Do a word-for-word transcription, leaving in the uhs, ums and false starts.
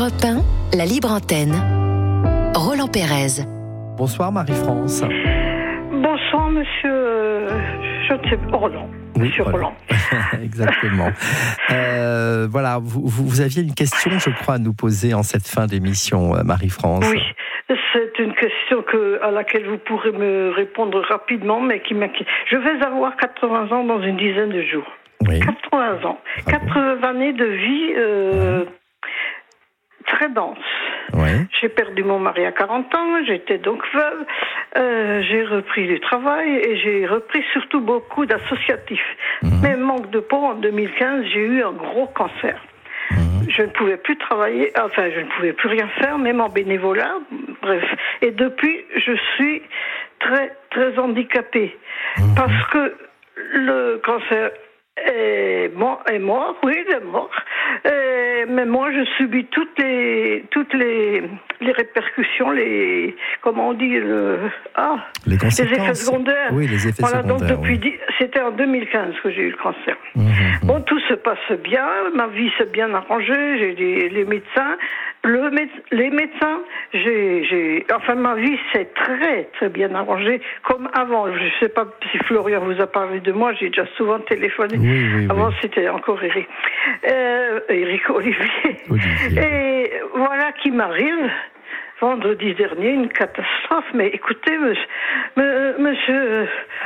Europe un, la libre antenne. Roland Pérez. Bonsoir Marie-France. Bonsoir monsieur, euh, je ne sais pas, Roland. Oui, monsieur voilà. Roland. Exactement. euh, voilà, vous, vous, vous aviez une question, je crois, à nous poser en cette fin d'émission, Marie-France. Oui, c'est une question que, à laquelle vous pourrez me répondre rapidement, mais qui m'inquiète. Je vais avoir quatre-vingts ans dans une dizaine de jours. Oui. quatre-vingts ans. Bravo. quatre-vingts années de vie euh, ouais. très dense. Ouais. J'ai perdu mon mari à quarante ans, j'étais donc veuve, euh, j'ai repris du travail et j'ai repris surtout beaucoup d'associatifs. Mmh. Mais manque de peau, en deux mille quinze, j'ai eu un gros cancer. Mmh. Je ne pouvais plus travailler, enfin je ne pouvais plus rien faire, même en bénévolat, bref. Et depuis, je suis très, très handicapée. Mmh. Parce que le cancer est mort, est mort oui, il est mort. Et, mais moi, je subis toutes les, toutes les, les répercussions, les, comment on dit, le, ah, les, les effets secondaires. Oui, les effets voilà, secondaires. Donc depuis, oui. C'était en deux mille quinze que j'ai eu le cancer. Mmh, mmh. Bon, tout se passe bien, ma vie s'est bien arrangée, j'ai des, les médecins, le méde, les médecins, j'ai, j'ai, enfin ma vie s'est très très bien arrangée, comme avant. Je ne sais pas si Florian vous a parlé de moi, j'ai déjà souvent téléphoné. Oui, oui, avant oui. C'était encore Eric, euh, Eric Olivier. Olivier. Et voilà qui m'arrive. Vendredi dernier, une catastrophe. Mais écoutez, monsieur, monsieur